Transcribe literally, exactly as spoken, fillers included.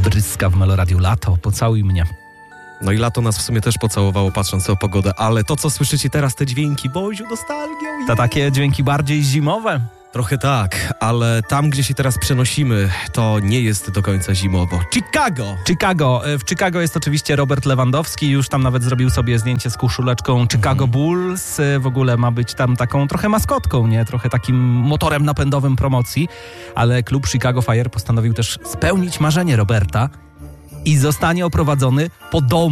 bryska w Meloradiu lato. Pocałuj mnie. No i lato nas w sumie też pocałowało, patrząc o pogodę, ale to, co słyszycie teraz, te dźwięki, Boziu, nostalgią. To takie dźwięki bardziej zimowe. Trochę tak, ale tam, gdzie się teraz przenosimy, to nie jest do końca zimowo. Chicago! Chicago. W Chicago jest oczywiście Robert Lewandowski, już tam nawet zrobił sobie zdjęcie z koszuleczką Chicago mm. Bulls. W ogóle ma być tam taką trochę maskotką, nie? Trochę takim motorem napędowym promocji, ale klub Chicago Fire postanowił też spełnić marzenie Roberta i zostanie oprowadzony po domu